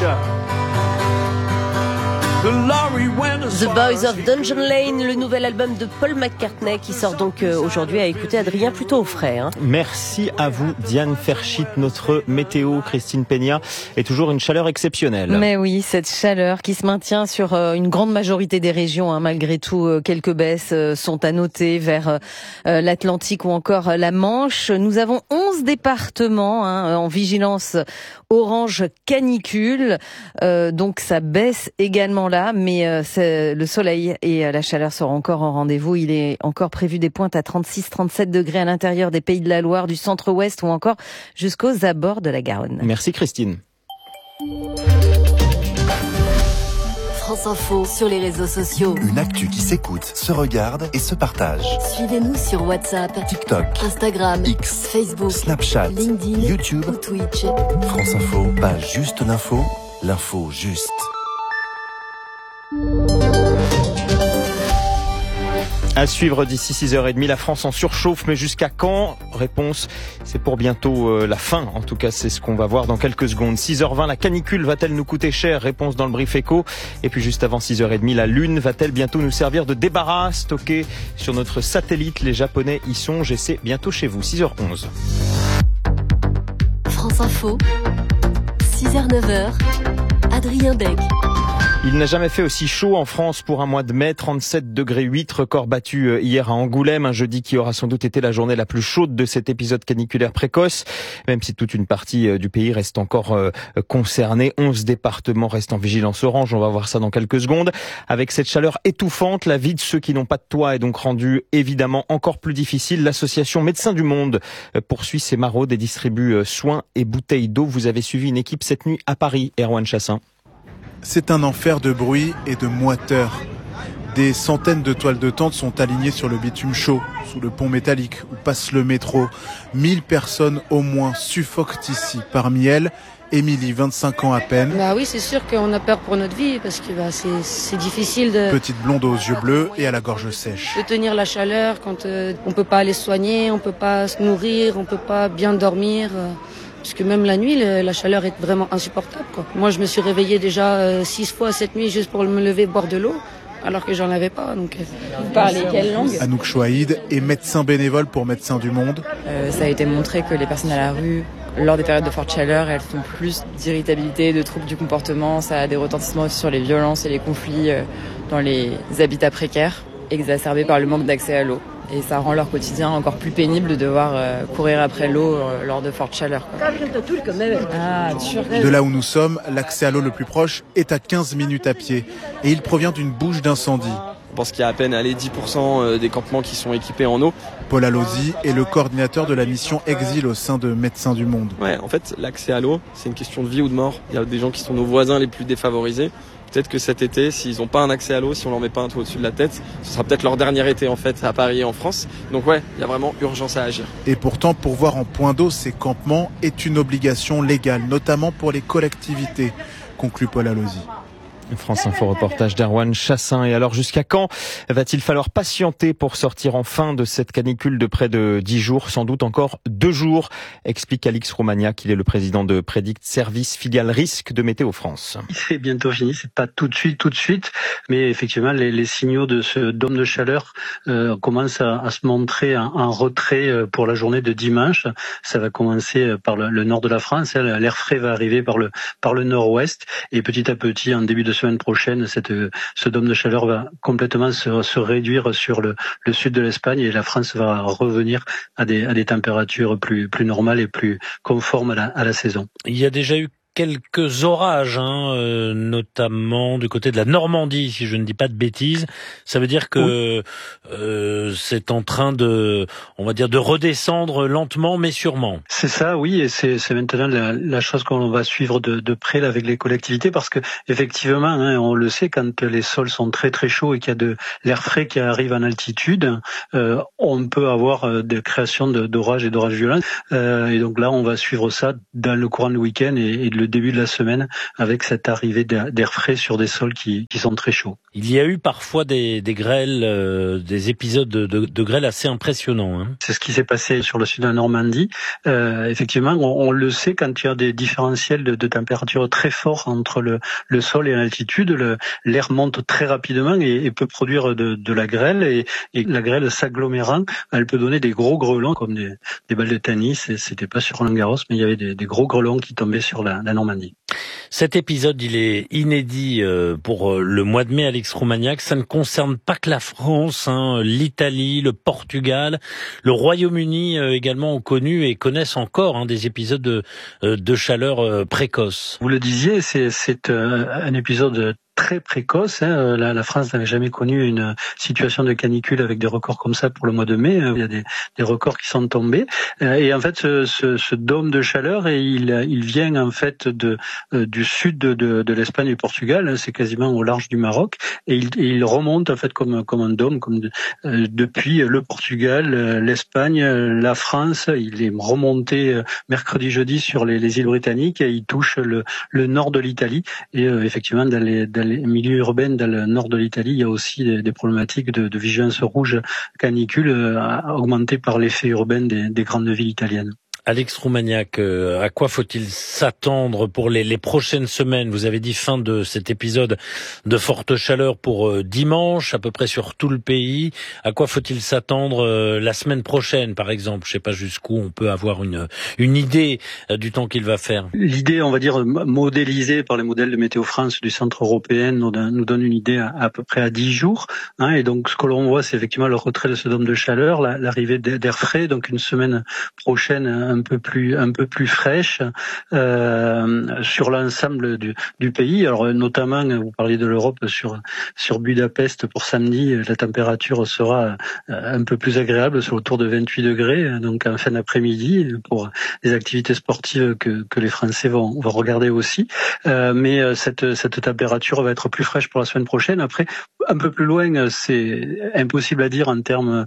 future. The Boys of Dungeon Lane, le nouvel album de Paul McCartney qui sort donc aujourd'hui à écouter Adrien plutôt au frais. Merci à vous Diane Ferchit, notre météo Christine Peña et toujours une chaleur exceptionnelle. Mais oui, cette chaleur qui se maintient sur une grande majorité des régions, malgré tout quelques baisses sont à noter vers l'Atlantique ou encore la Manche. Nous avons 11 départements en vigilance orange canicule, donc ça baisse également là, mais le soleil et la chaleur seront encore en rendez-vous. Il est encore prévu des pointes à 36-37 degrés à l'intérieur des Pays de la Loire, du centre-ouest ou encore jusqu'aux abords de la Garonne. Merci Christine. France Info sur les réseaux sociaux. Une actu qui s'écoute, se regarde et se partage. Suivez-nous sur WhatsApp, TikTok, Instagram, X, Facebook, Snapchat, LinkedIn, YouTube ou Twitch. France Info, pas juste l'info, l'info juste. À suivre d'ici 6h30, la France en surchauffe, mais jusqu'à quand? Réponse, c'est pour bientôt la fin. En tout cas, c'est ce qu'on va voir dans quelques secondes. 6h20, la canicule va-t-elle nous coûter cher? Réponse dans le brief éco. Et puis juste avant 6h30, la Lune va-t-elle bientôt nous servir de débarras stocké sur notre satellite? Les Japonais y songent et c'est bientôt chez vous. 6h11. France Info, 6h-9h, Adrien Beck. Il n'a jamais fait aussi chaud en France pour un mois de mai, 37 degrés 8, record battu hier à Angoulême, un jeudi qui aura sans doute été la journée la plus chaude de cet épisode caniculaire précoce, même si toute une partie du pays reste encore concernée. 11 départements restent en vigilance orange, on va voir ça dans quelques secondes. Avec cette chaleur étouffante, la vie de ceux qui n'ont pas de toit est donc rendue évidemment encore plus difficile. L'association Médecins du Monde poursuit ses maraudes et distribue soins et bouteilles d'eau. Vous avez suivi une équipe cette nuit à Paris, Erwan Chassin. C'est un enfer de bruit et de moiteur. Des centaines de toiles de tente sont alignées sur le bitume chaud, sous le pont métallique où passe le métro. 1000 personnes au moins suffoquent ici. Parmi elles, Émilie, 25 ans à peine. Oui, c'est sûr qu'on a peur pour notre vie parce que c'est difficile de... Petite blonde aux yeux bleus et à la gorge sèche. De tenir la chaleur quand on peut pas aller se soigner, on peut pas se nourrir, on peut pas bien dormir... Parce que même la nuit, la chaleur est vraiment insupportable, quoi. Moi, je me suis réveillée déjà 6 fois cette nuit juste pour me lever boire de l'eau, alors que j'en avais pas. Donc, vous parlez quelle langue? Anouk Chouaïd est médecin bénévole pour Médecins du Monde. Ça a été montré que les personnes à la rue, lors des périodes de forte chaleur, elles font plus d'irritabilité, de troubles du comportement. Ça a des retentissements aussi sur les violences et les conflits dans les habitats précaires, exacerbés par le manque d'accès à l'eau. Et ça rend leur quotidien encore plus pénible de devoir courir après l'eau lors de fortes chaleurs. De là où nous sommes, l'accès à l'eau le plus proche est à 15 minutes à pied. Et il provient d'une bouche d'incendie. Je pense qu'il y a à peine 10% des campements qui sont équipés en eau. Paul Allozy est le coordinateur de la mission Exil au sein de Médecins du Monde. Ouais, en fait, l'accès à l'eau, c'est une question de vie ou de mort. Il y a des gens qui sont nos voisins les plus défavorisés. Peut-être que cet été, s'ils n'ont pas un accès à l'eau, si on leur met pas un toit au-dessus de la tête, ce sera peut-être leur dernier été en fait à Paris et en France. Donc ouais, il y a vraiment urgence à agir. Et pourtant, pourvoir en point d'eau ces campements est une obligation légale, notamment pour les collectivités, conclut Paul Allozy. France Info reportage d'Erwan Chassin. Et alors jusqu'à quand va-t-il falloir patienter pour sortir enfin de cette canicule de près de 10 jours, sans doute encore 2 jours, explique Alix Romagnac, il est le président de Prédict Service filiale risque de Météo France. C'est bientôt fini, c'est pas tout de suite, mais effectivement les signaux de ce dôme de chaleur commencent à se montrer en retrait pour la journée de dimanche. Ça va commencer par le nord de la France, l'air frais va arriver par le nord-ouest et petit à petit en début de semaine prochaine, ce dôme de chaleur va complètement se réduire sur le sud de l'Espagne et la France va revenir à des températures plus normales et plus conformes à la saison. Il y a déjà eu quelques orages, notamment du côté de la Normandie, si je ne dis pas de bêtises. Ça veut dire que c'est en train de redescendre lentement mais sûrement. C'est ça, oui, et c'est maintenant la chose qu'on va suivre de près là, avec les collectivités, parce que effectivement, on le sait, quand les sols sont très très chauds et qu'il y a de l'air frais qui arrive en altitude, on peut avoir des créations d'orages et d'orages violents. Et donc là, on va suivre ça dans le courant du week-end et de le début de la semaine avec cette arrivée d'air frais sur des sols qui sont très chauds. Il y a eu parfois des grêles, des épisodes de grêle assez impressionnants. Hein. C'est ce qui s'est passé sur le sud de la Normandie. Effectivement, on le sait quand il y a des différentiels de température très forts entre le sol et l'altitude, l'air monte très rapidement et peut produire de la grêle et la grêle s'agglomérant, elle peut donner des gros grêlons comme des balles de tennis. Et c'était pas sur Roland-Garros, mais il y avait des gros grêlons qui tombaient sur la Normandie. Cet épisode, il est inédit pour le mois de mai, Alex Roumaniac. Ça ne concerne pas que la France, hein. L'Italie, le Portugal, le Royaume-Uni également ont connu et connaissent encore des épisodes de chaleur précoce. Vous le disiez, c'est un épisode très précoce. La France n'avait jamais connu une situation de canicule avec des records comme ça pour le mois de mai. Il y a des records qui sont tombés. Et en fait, ce dôme de chaleur, il vient en fait du sud de l'Espagne et du Portugal. C'est quasiment au large du Maroc. Et il remonte en fait comme un dôme, depuis le Portugal, l'Espagne, la France. Il est remonté mercredi, jeudi sur les îles britanniques et il touche le nord de l'Italie. Et effectivement, dans les milieux urbains, dans le nord de l'Italie, il y a aussi des problématiques de vigilance rouge canicule augmentées par l'effet urbain des grandes villes italiennes. Alex Roumaniac, à quoi faut-il s'attendre pour les prochaines semaines? Vous avez dit fin de cet épisode de forte chaleur pour dimanche, à peu près sur tout le pays. À quoi faut-il s'attendre la semaine prochaine, par exemple? Je sais pas jusqu'où on peut avoir une idée du temps qu'il va faire. L'idée, on va dire, modélisée par les modèles de Météo France du Centre européen nous donne une idée à peu près à 10 jours. Et donc, ce que l'on voit, c'est effectivement le retrait de ce dôme de chaleur, l'arrivée d'air frais, donc une semaine prochaine un peu plus fraîche sur l'ensemble du pays. Alors notamment, vous parliez de l'Europe, sur Budapest pour samedi, la température sera un peu plus agréable, sur autour de 28 degrés, donc en fin d'après-midi pour les activités sportives que les Français vont regarder aussi. Mais cette température va être plus fraîche pour la semaine prochaine. Après, un peu plus loin, c'est impossible à dire en termes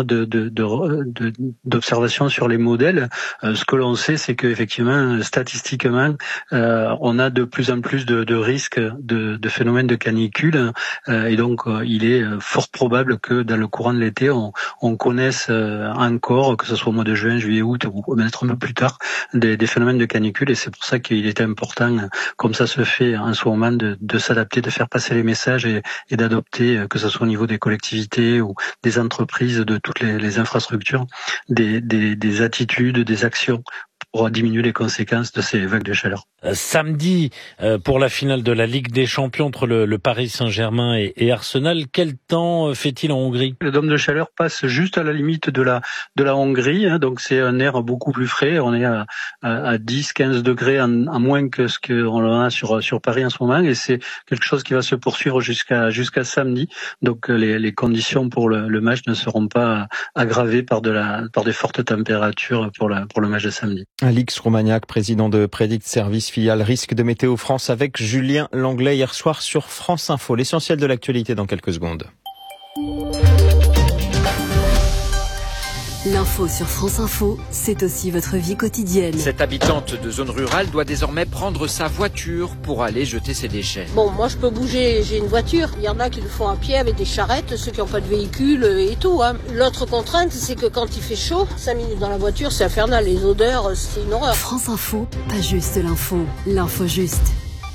d'observation sur les modèles. Ce que l'on sait, c'est qu'effectivement, statistiquement, on a de plus en plus de risques de phénomènes de canicule, et donc il est fort probable que dans le courant de l'été, on connaisse encore, que ce soit au mois de juin, juillet, août ou même un peu plus tard, des phénomènes de canicule, et c'est pour ça qu'il est important, comme ça se fait en ce moment, de s'adapter, de faire passer les messages et d'adopter, que ce soit au niveau des collectivités ou des entreprises, de toutes les infrastructures, des attitudes, des actions pour diminuer les conséquences de ces vagues de chaleur. Samedi, pour la finale de la Ligue des Champions entre le Paris Saint-Germain et Arsenal, quel temps fait-il en Hongrie? Le dôme de chaleur passe juste à la limite de la Hongrie, donc c'est un air beaucoup plus frais. On est à 10-15 degrés en moins que ce qu'on a sur Paris en ce moment, et c'est quelque chose qui va se poursuivre jusqu'à samedi. Donc les conditions pour le match ne seront pas aggravées par des fortes températures pour le match de samedi. Alex Roumaniac, président de Prédict Service filiale risque de Météo France, avec Julien Langlais hier soir sur France Info. L'essentiel de l'actualité dans quelques secondes. L'info sur France Info, c'est aussi votre vie quotidienne. Cette habitante de zone rurale doit désormais prendre sa voiture pour aller jeter ses déchets. Bon, moi je peux bouger, j'ai une voiture. Il y en a qui le font à pied avec des charrettes, ceux qui n'ont pas de véhicule et tout. L'autre contrainte, c'est que quand il fait chaud, 5 minutes dans la voiture, c'est infernal. Les odeurs, c'est une horreur. France Info, pas juste l'info, l'info juste.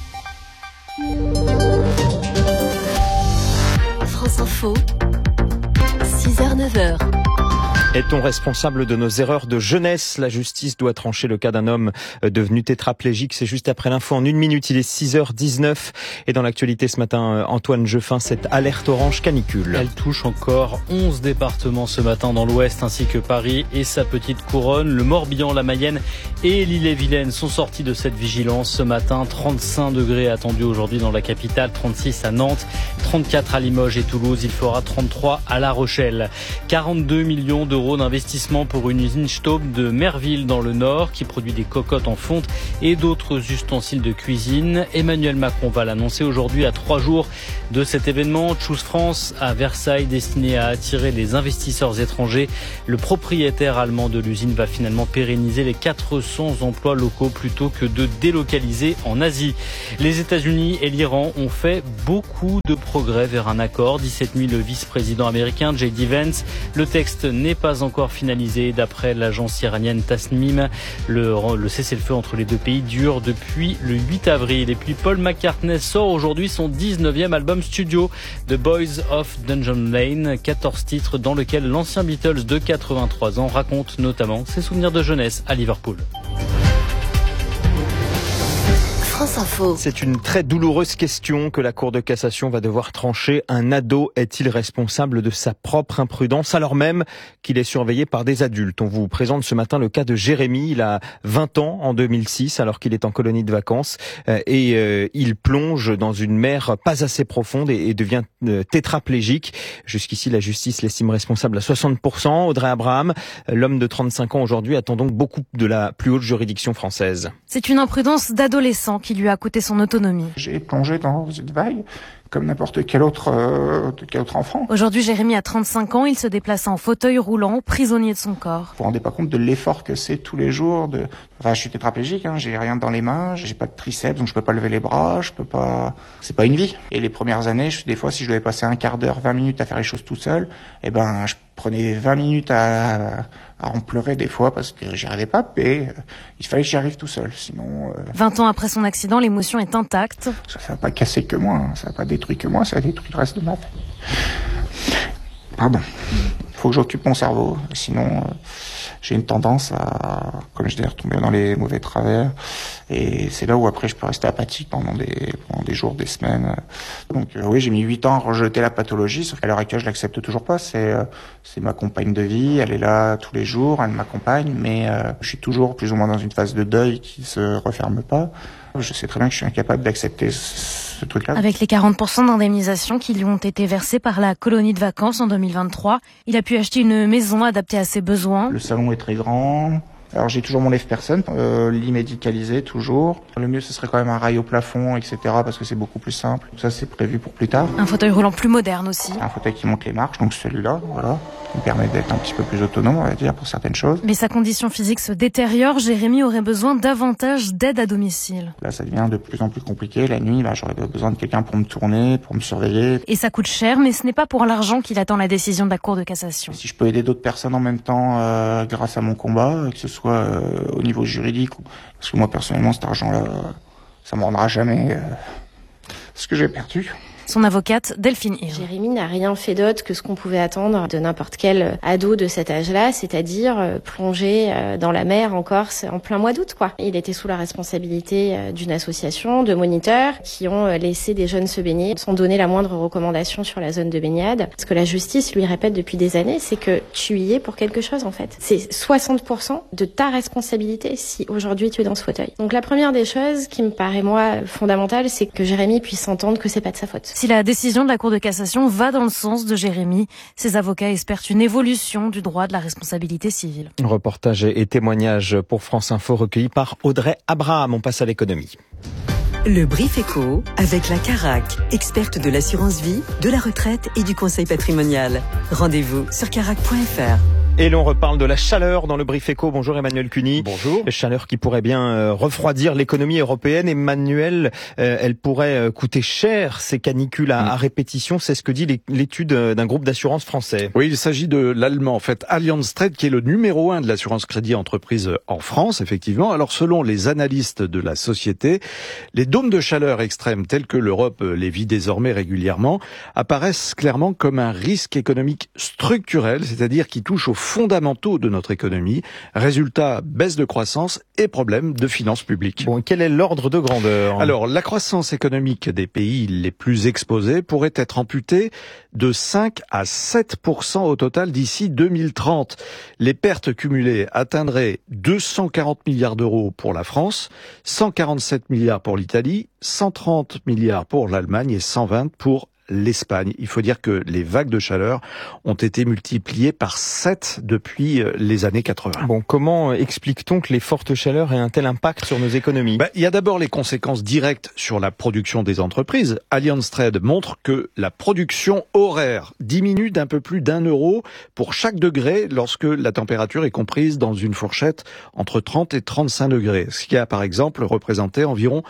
France Info, 6h-9h. Est-on responsable de nos erreurs de jeunesse? La justice doit trancher le cas d'un homme devenu tétraplégique. C'est juste après l'info en 1 minute. Il est 6h19. Et dans l'actualité ce matin, Antoine Jeffin, cette alerte orange canicule. Elle touche encore 11 départements ce matin dans l'ouest, ainsi que Paris et sa petite couronne. Le Morbihan, la Mayenne et l'Ille-et-Vilaine sont sortis de cette vigilance ce matin. 35 degrés attendus aujourd'hui dans la capitale, 36 à Nantes, 34 à Limoges et Toulouse. Il fera 33 à La Rochelle. 42 millions d'euros d'euros d'investissement pour une usine Staub de Merville dans le Nord qui produit des cocottes en fonte et d'autres ustensiles de cuisine. Emmanuel Macron va l'annoncer aujourd'hui à 3 jours de cet événement. Choose France à Versailles, destiné à attirer les investisseurs étrangers. Le propriétaire allemand de l'usine va finalement pérenniser les 400 emplois locaux plutôt que de délocaliser en Asie. Les États-Unis et l'Iran ont fait beaucoup de progrès vers un accord. 17 000 le vice-président américain J.D. Vance. Le texte n'est pas encore finalisé. D'après l'agence iranienne Tasnim, le cessez-le-feu entre les deux pays dure depuis le 8 avril. Et puis Paul McCartney sort aujourd'hui son 19e album studio, The Boys of Dungeon Lane. 14 titres dans lequel l'ancien Beatles de 83 ans raconte notamment ses souvenirs de jeunesse à Liverpool. France Info. C'est une très douloureuse question que la Cour de cassation va devoir trancher. Un ado est-il responsable de sa propre imprudence alors même qu'il est surveillé par des adultes? On vous présente ce matin le cas de Jérémy. Il a 20 ans en 2006 alors qu'il est en colonie de vacances et il plonge dans une mer pas assez profonde et devient tétraplégique. Jusqu'ici, la justice l'estime responsable à 60%. Audrey Abraham, l'homme de 35 ans aujourd'hui, attend donc beaucoup de la plus haute juridiction française. C'est une imprudence d'adolescent qui lui a coûté son autonomie. J'ai plongé dans une vague comme n'importe quel autre enfant. Aujourd'hui, Jérémy a 35 ans, il se déplace en fauteuil roulant, prisonnier de son corps. Vous vous rendez pas compte de l'effort que c'est tous les jours je suis tétraplégique, j'ai rien dans les mains, j'ai pas de triceps, donc je peux pas lever les bras, c'est pas une vie. Et les premières années, des fois, si je devais passer un quart d'heure, 20 minutes à faire les choses tout seul, je prenais 20 minutes à en pleurer des fois parce que j'y arrivais pas, et il fallait que j'y arrive tout seul, sinon... 20 ans après son accident, l'émotion est intacte. Ça va pas casser que moi, ça va pas détruire que moi, ça va détruire le reste de ma vie. Pardon. Faut que j'occupe mon cerveau, sinon j'ai une tendance à, comme je dis, retomber dans les mauvais travers, et c'est là où après je peux rester apathique pendant des jours, des semaines. Donc oui, j'ai mis 8 ans à rejeter la pathologie, sauf qu'à l'heure actuelle je l'accepte toujours pas. C'est ma compagne de vie, elle est là tous les jours, elle m'accompagne, mais je suis toujours plus ou moins dans une phase de deuil qui se referme pas. Je sais très bien que je suis incapable d'accepter ce truc-là. Avec les 40% d'indemnisation qui lui ont été versés par la colonie de vacances en 2023, il a pu acheter une maison adaptée à ses besoins. Le salon est très grand. Alors j'ai toujours mon lève-personne, lit médicalisé toujours. Le mieux ce serait quand même un rail au plafond, etc. parce que c'est beaucoup plus simple. Ça c'est prévu pour plus tard. Un fauteuil roulant plus moderne aussi. Un fauteuil qui monte les marches, donc celui-là, voilà, qui me permet d'être un petit peu plus autonome, on va dire, pour certaines choses. Mais sa condition physique se détériore, Jérémy aurait besoin davantage d'aide à domicile. Là ça devient de plus en plus compliqué. La nuit, j'aurais besoin de quelqu'un pour me tourner, pour me surveiller. Et ça coûte cher, mais ce n'est pas pour l'argent qu'il attend la décision de la Cour de cassation. Si je peux aider d'autres personnes en même temps grâce à mon combat, que ce soit au niveau juridique, parce que moi personnellement cet argent-là, ça me rendra jamais ce que j'ai perdu. Son avocate, Delphine Hirn. Jérémy n'a rien fait d'autre que ce qu'on pouvait attendre de n'importe quel ado de cet âge-là, c'est-à-dire plonger dans la mer en Corse en plein mois d'août, quoi. Il était sous la responsabilité d'une association de moniteurs qui ont laissé des jeunes se baigner sans donner la moindre recommandation sur la zone de baignade. Ce que la justice lui répète depuis des années, c'est que tu y es pour quelque chose, en fait. C'est 60% de ta responsabilité si aujourd'hui tu es dans ce fauteuil. Donc la première des choses qui me paraît, moi, fondamentale, c'est que Jérémy puisse entendre que c'est pas de sa faute. Si la décision de la Cour de cassation va dans le sens de Jérémy, ses avocats espèrent une évolution du droit de la responsabilité civile. Reportage et témoignage pour France Info recueillis par Audrey Abraham. On passe à l'économie. Le Brief Éco avec la Carac, experte de l'assurance vie, de la retraite et du conseil patrimonial. Rendez-vous sur carac.fr. Et l'on reparle de la chaleur dans le Brief Éco. Bonjour Emmanuel Cuny. Bonjour. Chaleur qui pourrait bien refroidir l'économie européenne. Emmanuel, elle pourrait coûter cher ces canicules à répétition. C'est ce que dit l'étude d'un groupe d'assurance français. Oui, il s'agit de l'allemand, en fait, Allianz Trade, qui est le numéro 1 de l'assurance crédit entreprise en France, effectivement. Alors, selon les analystes de la société, les dômes de chaleur extrêmes tels que l'Europe les vit désormais régulièrement apparaissent clairement comme un risque économique structurel, c'est-à-dire qui touche aux fondamentaux de notre économie. Résultat, baisse de croissance et problème de finances publiques. Bon, quel est l'ordre de grandeur ? Alors, la croissance économique des pays les plus exposés pourrait être amputée de 5 à 7% au total d'ici 2030. Les pertes cumulées atteindraient 240 milliards d'euros pour la France, 147 milliards pour l'Italie, 130 milliards pour l'Allemagne et 120 pour l'Espagne. Il faut dire que les vagues de chaleur ont été multipliées par 7 depuis les années 80. Bon, comment explique-t-on que les fortes chaleurs aient un tel impact sur nos économies ? Il y a d'abord les conséquences directes sur la production des entreprises. Allianz Trade montre que la production horaire diminue d'un peu plus d'€1 pour chaque degré lorsque la température est comprise dans une fourchette entre 30 et 35 degrés, ce qui a par exemple représenté environ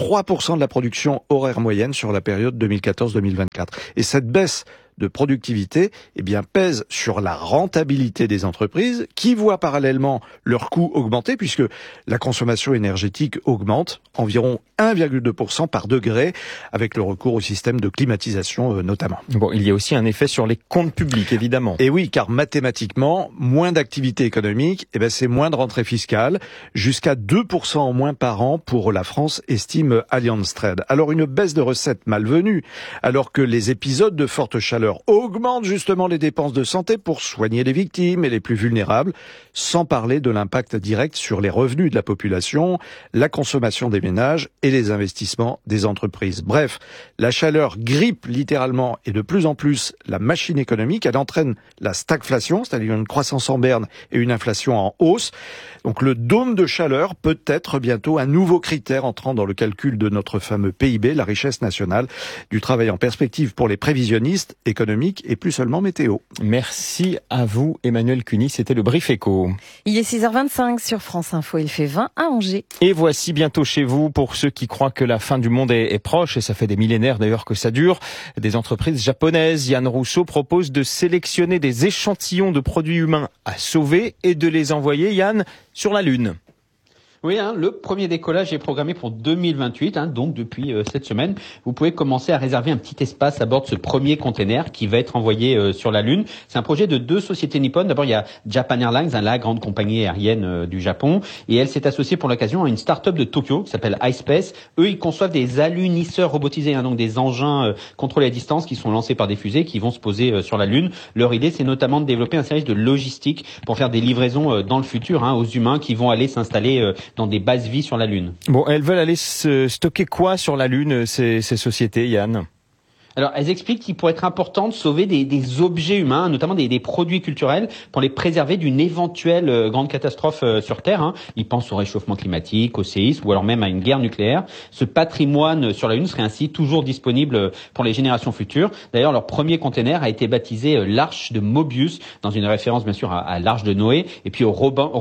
3% de la production horaire moyenne sur la période 2014-2024. Et cette baisse de productivité, pèse sur la rentabilité des entreprises qui voient parallèlement leurs coûts augmenter puisque la consommation énergétique augmente environ 1,2% par degré avec le recours au système de climatisation notamment. Bon, il y a aussi un effet sur les comptes publics évidemment. Et oui, car mathématiquement, moins d'activité économique, c'est moins de rentrée fiscale, jusqu'à 2% en moins par an pour la France, estime Allianz Trade. Alors une baisse de recettes malvenue, alors que les épisodes de forte chaleur augmente justement les dépenses de santé pour soigner les victimes et les plus vulnérables, sans parler de l'impact direct sur les revenus de la population, la consommation des ménages et les investissements des entreprises. Bref, la chaleur grippe littéralement et de plus en plus la machine économique. Elle entraîne la stagflation, c'est-à-dire une croissance en berne et une inflation en hausse. Donc le dôme de chaleur peut être bientôt un nouveau critère entrant dans le calcul de notre fameux PIB, la richesse nationale, du travail en perspective pour les prévisionnistes économiques et plus seulement météo. Merci à vous Emmanuel Cuny, c'était le Brief Éco. Il est 6h25 sur France Info, il fait 20 à Angers. Et voici bientôt chez vous, pour ceux qui croient que la fin du monde est proche, et ça fait des millénaires d'ailleurs que ça dure, des entreprises japonaises. Yann Rousseau propose de sélectionner des échantillons de produits humains à sauver et de les envoyer, Yann, sur la Lune. Oui, le premier décollage est programmé pour 2028, donc depuis cette semaine. Vous pouvez commencer à réserver un petit espace à bord de ce premier container qui va être envoyé sur la Lune. C'est un projet de 2 sociétés nippones. D'abord, il y a Japan Airlines, la grande compagnie aérienne du Japon, et elle s'est associée pour l'occasion à une start-up de Tokyo qui s'appelle iSpace. Eux, ils conçoivent des alunisseurs robotisés, donc des engins contrôlés à distance qui sont lancés par des fusées qui vont se poser sur la Lune. Leur idée, c'est notamment de développer un service de logistique pour faire des livraisons dans le futur aux humains qui vont aller s'installer dans des bases vie sur la Lune. Bon, elles veulent aller stocker quoi sur la Lune, ces sociétés, Yann ? Alors, elles expliquent qu'il pourrait être important de sauver des objets humains, notamment des produits culturels, pour les préserver d'une éventuelle grande catastrophe sur Terre. Ils pensent au réchauffement climatique, au séisme ou alors même à une guerre nucléaire. Ce patrimoine sur la Lune serait ainsi toujours disponible pour les générations futures. D'ailleurs, leur premier container a été baptisé l'Arche de Mobius, dans une référence bien sûr à l'Arche de Noé, et puis au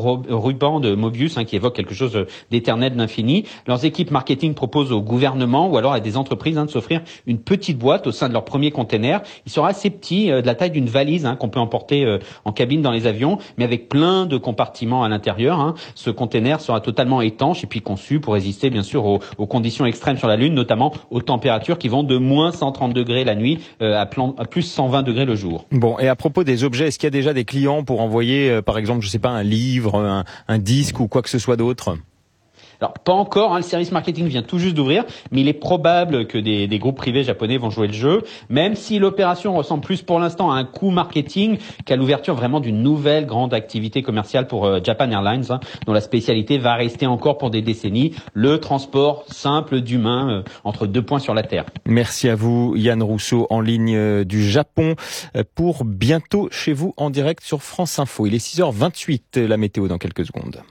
ruban de Mobius, qui évoque quelque chose d'éternel, d'infini. Leurs équipes marketing proposent au gouvernement ou alors à des entreprises de s'offrir une petite boîte au sein de leur premier container. Il sera assez petit, de la taille d'une valise qu'on peut emporter en cabine dans les avions, mais avec plein de compartiments à l'intérieur. Ce container sera totalement étanche et puis conçu pour résister bien sûr aux conditions extrêmes sur la Lune, notamment aux températures qui vont de moins 130 degrés la nuit à plus 120 degrés le jour. Bon, et à propos des objets, est-ce qu'il y a déjà des clients pour envoyer par exemple, un livre, un disque ou quoi que ce soit d'autre ? Alors, pas encore, le service marketing vient tout juste d'ouvrir, mais il est probable que des groupes privés japonais vont jouer le jeu, même si l'opération ressemble plus pour l'instant à un coup marketing qu'à l'ouverture vraiment d'une nouvelle grande activité commerciale pour Japan Airlines, dont la spécialité va rester encore pour des décennies, le transport simple d'humains entre 2 points sur la Terre. Merci à vous, Yann Rousseau, en ligne du Japon, pour bientôt chez vous en direct sur France Info. Il est 6h28, la météo dans quelques secondes.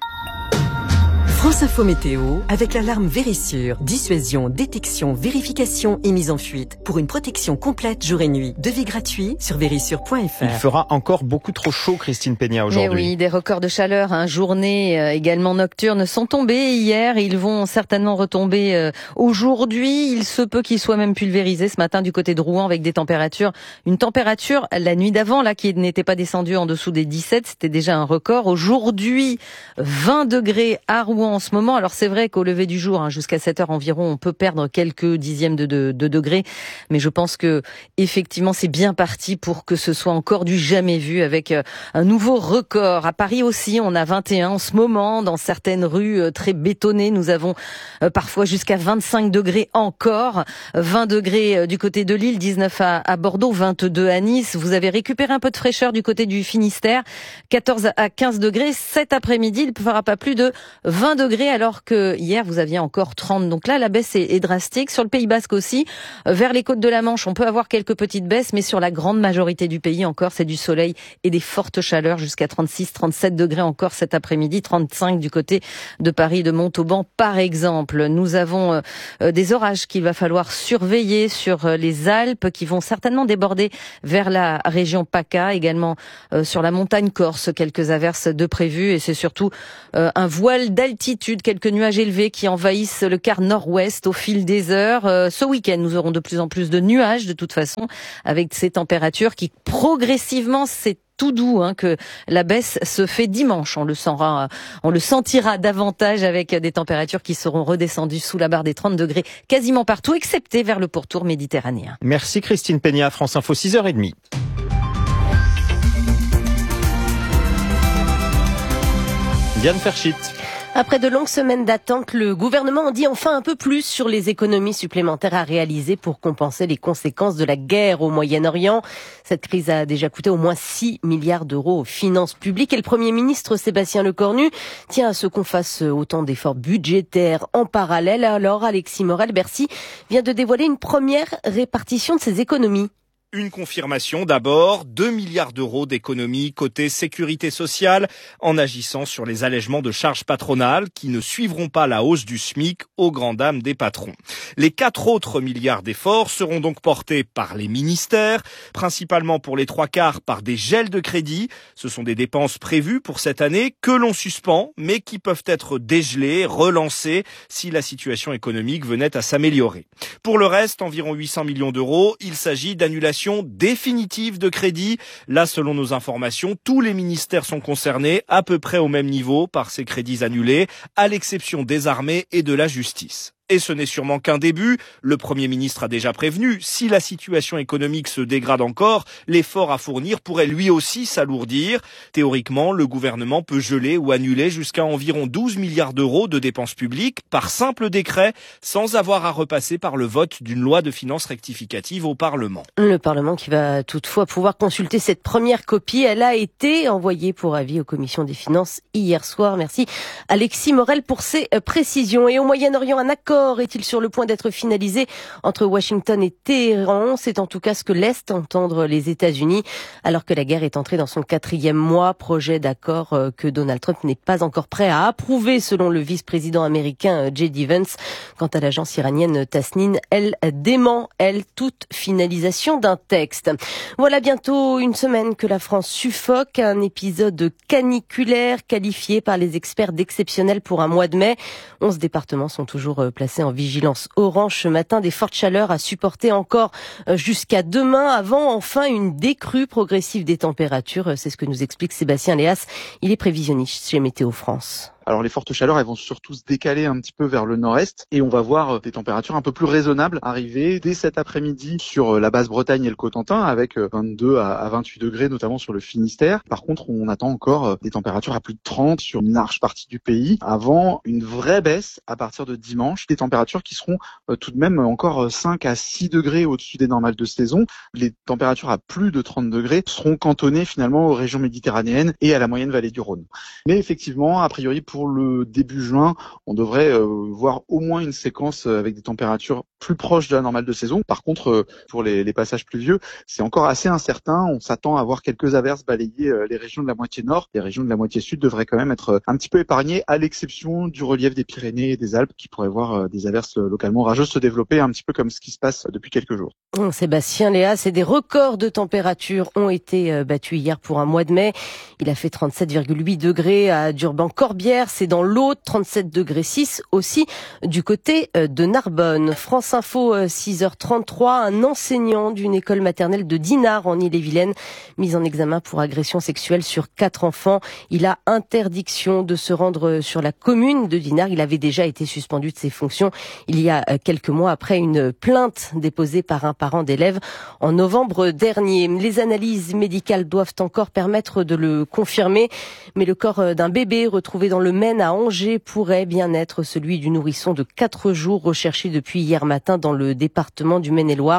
France Info Météo, avec l'alarme Vérissure. Dissuasion, détection, vérification et mise en fuite. Pour une protection complète jour et nuit. Devis gratuit sur vérissure.fr. Il fera encore beaucoup trop chaud, Christine Peña, aujourd'hui. Mais oui, des records de chaleur, journée également nocturne sont tombés hier. Ils vont certainement retomber aujourd'hui. Il se peut qu'ils soient même pulvérisés ce matin du côté de Rouen avec une température la nuit d'avant qui n'était pas descendue en dessous des 17. C'était déjà un record. Aujourd'hui, 20 degrés à Rouen en ce moment. Alors c'est vrai qu'au lever du jour, jusqu'à 7h environ, on peut perdre quelques dixièmes de degrés, mais je pense que effectivement c'est bien parti pour que ce soit encore du jamais vu avec un nouveau record. À Paris aussi, on a 21 en ce moment dans certaines rues très bétonnées. Nous avons parfois jusqu'à 25 degrés encore, 20 degrés du côté de Lille, 19 à Bordeaux, 22 à Nice. Vous avez récupéré un peu de fraîcheur du côté du Finistère, 14 à 15 degrés. Cet après-midi, il ne fera pas plus de 20 degrés alors que hier vous aviez encore 30. Donc là, la baisse est drastique. Sur le Pays Basque aussi, vers les côtes de la Manche, on peut avoir quelques petites baisses, mais sur la grande majorité du pays encore, c'est du soleil et des fortes chaleurs jusqu'à 36, 37 degrés encore cet après-midi, 35 du côté de Paris, de Montauban par exemple. Nous avons des orages qu'il va falloir surveiller sur les Alpes qui vont certainement déborder vers la région PACA, également sur la montagne corse, quelques averses de prévues et c'est surtout un voile d'altitude, quelques nuages élevés qui envahissent le quart nord-ouest au fil des heures. Ce week-end, nous aurons de plus en plus de nuages de toute façon, avec ces températures qui progressivement, c'est tout doux que la baisse se fait dimanche. On le sentira davantage avec des températures qui seront redescendues sous la barre des 30 degrés quasiment partout, excepté vers le pourtour méditerranéen. Merci Christine Peña, France Info 6h30. Diane Ferschit. Après de longues semaines d'attente, le gouvernement en dit enfin un peu plus sur les économies supplémentaires à réaliser pour compenser les conséquences de la guerre au Moyen-Orient. Cette crise a déjà coûté au moins 6 milliards d'euros aux finances publiques et le Premier ministre Sébastien Lecornu tient à ce qu'on fasse autant d'efforts budgétaires en parallèle. Alors Alexis Morel-Bercy vient de dévoiler une première répartition de ces économies. Une confirmation d'abord, 2 milliards d'euros d'économies côté sécurité sociale en agissant sur les allègements de charges patronales qui ne suivront pas la hausse du SMIC aux grandes dames des patrons. Les 4 autres milliards d'efforts seront donc portés par les ministères, principalement pour les 3/4 par des gels de crédit. Ce sont des dépenses prévues pour cette année que l'on suspend mais qui peuvent être dégelées, relancées si la situation économique venait à s'améliorer. Pour le reste, environ 800 millions d'euros, il s'agit d'annulation définitive de crédit. Là, selon nos informations, tous les ministères sont concernés à peu près au même niveau par ces crédits annulés, à l'exception des armées et de la justice. Et ce n'est sûrement qu'un début. Le Premier ministre a déjà prévenu, si la situation économique se dégrade encore, l'effort à fournir pourrait lui aussi s'alourdir. Théoriquement, le gouvernement peut geler ou annuler jusqu'à environ 12 milliards d'euros de dépenses publiques par simple décret, sans avoir à repasser par le vote d'une loi de finances rectificative au Parlement. Le Parlement qui va toutefois pouvoir consulter cette première copie. Elle a été envoyée pour avis aux commissions des finances hier soir. Merci Alexis Morel pour ces précisions. Et au Moyen-Orient, un accord est-il sur le point d'être finalisé entre Washington et Téhéran? C'est en tout cas ce que laissent entendre les États-Unis, alors que la guerre est entrée dans son 4e mois. Projet d'accord que Donald Trump n'est pas encore prêt à approuver, selon le vice-président américain J.D. Vance. Quant à l'agence iranienne Tasnim, elle dément, toute finalisation d'un texte. Voilà bientôt une semaine que la France suffoque. Un épisode caniculaire qualifié par les experts d'exceptionnel pour un mois de mai. 11 départements sont toujours placés en vigilance orange ce matin. Des fortes chaleurs à supporter encore jusqu'à demain avant enfin une décrue progressive des températures. C'est ce que nous explique Sébastien Léas. Il est prévisionniste chez Météo France. Alors les fortes chaleurs, elles vont surtout se décaler un petit peu vers le nord-est et on va voir des températures un peu plus raisonnables arriver dès cet après-midi sur la Basse-Bretagne et le Cotentin avec 22 à 28 degrés notamment sur le Finistère. Par contre, on attend encore des températures à plus de 30 sur une large partie du pays avant une vraie baisse à partir de dimanche. Des températures qui seront tout de même encore 5 à 6 degrés au-dessus des normales de saison. Les températures à plus de 30 degrés seront cantonnées finalement aux régions méditerranéennes et à la moyenne vallée du Rhône. Mais effectivement, a priori pour le début juin, on devrait voir au moins une séquence avec des températures plus proches de la normale de saison. Par contre, pour les passages pluvieux, c'est encore assez incertain. On s'attend à voir quelques averses balayer les régions de la moitié nord. Les régions de la moitié sud devraient quand même être un petit peu épargnées, à l'exception du relief des Pyrénées et des Alpes, qui pourraient voir des averses localement orageuses se développer, un petit peu comme ce qui se passe depuis quelques jours. Sébastien Léas, et des records de température ont été battus hier pour un mois de mai. Il a fait 37,8 degrés à Durban-Corbière. C'est dans l'Aude, 37,6 degrés aussi du côté de Narbonne. France Info, 6h33, un enseignant d'une école maternelle de Dinard en Ille-et-Vilaine, mis en examen pour agression sexuelle sur 4 enfants. Il a interdiction de se rendre sur la commune de Dinard. Il avait déjà été suspendu de ses fonctions il y a quelques mois après une plainte déposée par un parent d'élève en novembre dernier. Les analyses médicales doivent encore permettre de le confirmer, mais le corps d'un bébé retrouvé dans le Maine à Angers pourrait bien être celui du nourrisson de 4 jours recherché depuis hier matin dans le département du Maine-et-Loire.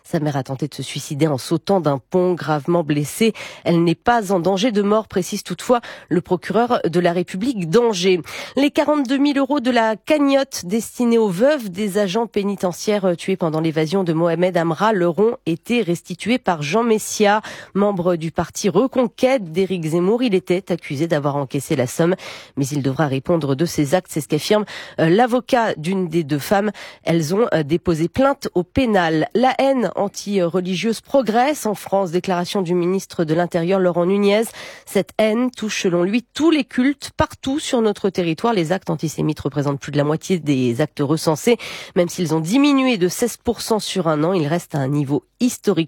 Sa mère a tenté de se suicider en sautant d'un pont, gravement blessée. Elle n'est pas en danger de mort, précise toutefois le procureur de la République d'Angers. Les 42 000 € de la cagnotte destinée aux veuves des agents pénitentiaires tués pendant l'évasion de Mohamed Amra leur ont été restitués par Jean Messia, membre du parti Reconquête d'Éric Zemmour. Il était accusé d'avoir encaissé la somme, mais il devra répondre de ses actes. C'est ce qu'affirme l'avocat d'une des deux femmes. Elles ont déposé plainte au pénal. La haine anti-religieuse progresse en France. Déclaration du ministre de l'Intérieur Laurent Nunez. Cette haine touche selon lui tous les cultes partout sur notre territoire. Les actes antisémites représentent plus de la moitié des actes recensés. Même s'ils ont diminué de 16% sur un an, ils restent à un niveau historique.